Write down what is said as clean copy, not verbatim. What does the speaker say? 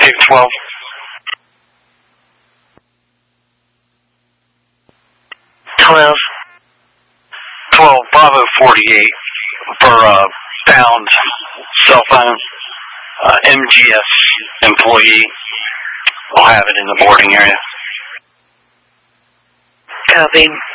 Take 12. 12. 12, Bravo 48 for found cell phone, MGS employee. I'll have it in the boarding area. Copy.